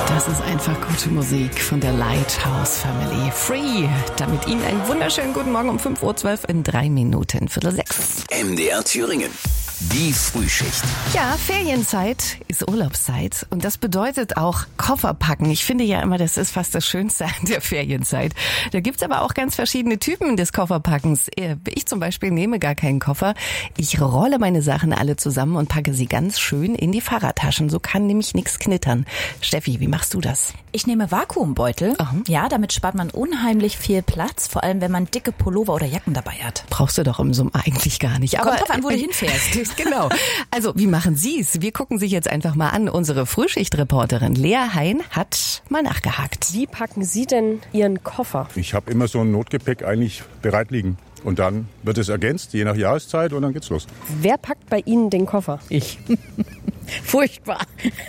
Das ist einfach gute Musik von der Lighthouse Family. Free, damit Ihnen einen wunderschönen guten Morgen um 5:12 Uhr in 3 Minuten, 5:45. MDR Thüringen. Die Frühschicht. Ja, Ferienzeit ist Urlaubszeit und das bedeutet auch Koffer packen. Ich finde ja immer, das ist fast das Schönste an der Ferienzeit. Da gibt's aber auch ganz verschiedene Typen des Kofferpackens. Ich zum Beispiel nehme gar keinen Koffer. Ich rolle meine Sachen alle zusammen und packe sie ganz schön in die Fahrradtaschen. So kann nämlich nichts knittern. Steffi, wie machst du das? Ich nehme Vakuumbeutel. Aha. Ja, damit spart man unheimlich viel Platz, vor allem wenn man dicke Pullover oder Jacken dabei hat. Brauchst du doch im Sommer eigentlich gar nicht. Kommt drauf an, wo du hinfährst. Genau. Also, wie machen Sie's? Wir gucken sich jetzt einfach mal an. Unsere Frühschichtreporterin Lea Hein hat mal nachgehakt. Wie packen Sie denn Ihren Koffer? Ich habe immer so ein Notgepäck eigentlich bereit liegen. Und dann wird es ergänzt, je nach Jahreszeit, und dann geht's los. Wer packt bei Ihnen den Koffer? Ich. Furchtbar.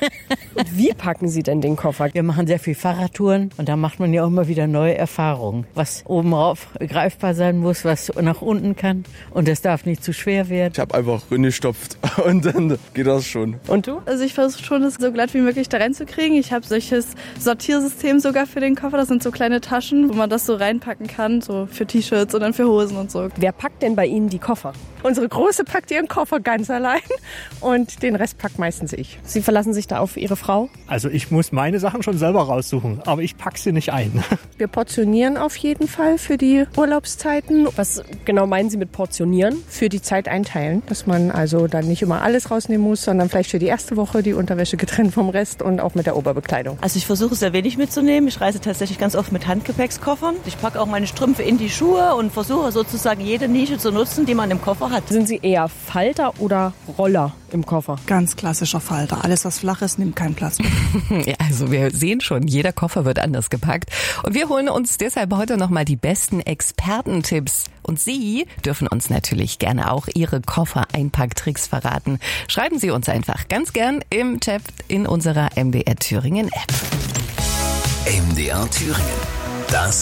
Und wie packen Sie denn den Koffer? Wir machen sehr viel Fahrradtouren und da macht man ja auch immer wieder neue Erfahrungen. Was oben rauf greifbar sein muss, was nach unten kann. Und das darf nicht zu schwer werden. Ich habe einfach reingestopft und dann geht das schon. Und du? Also ich versuche schon, es so glatt wie möglich da reinzukriegen. Ich habe solches Sortiersystem sogar für den Koffer. Das sind so kleine Taschen, wo man das so reinpacken kann, so für T-Shirts und dann für Hosen und so. Wer packt denn bei Ihnen die Koffer? Unsere Große packt ihren Koffer ganz allein und den Rest packt meistens ich. Sie verlassen sich da auf Ihre Frau? Also ich muss meine Sachen schon selber raussuchen, aber ich packe sie nicht ein. Wir portionieren auf jeden Fall für die Urlaubszeiten. Was genau meinen Sie mit portionieren? Für die Zeit einteilen, dass man also dann nicht immer alles rausnehmen muss, sondern vielleicht für die erste Woche die Unterwäsche getrennt vom Rest und auch mit der Oberbekleidung. Also ich versuche sehr wenig mitzunehmen. Ich reise tatsächlich ganz oft mit Handgepäckskoffern. Ich packe auch meine Strümpfe in die Schuhe und versuche sozusagen jede Nische zu nutzen, die man im Koffer hat. Sind Sie eher Falter oder Roller im Koffer? Ganz klassischer Falter. Alles, was flach ist, nimmt keinen Platz mehr. Ja, also wir sehen schon, jeder Koffer wird anders gepackt. Und wir holen uns deshalb heute nochmal die besten Expertentipps. Und Sie dürfen uns natürlich gerne auch Ihre Koffer-Einpacktricks verraten. Schreiben Sie uns einfach ganz gern im Chat in unserer MDR Thüringen App. MDR Thüringen. Das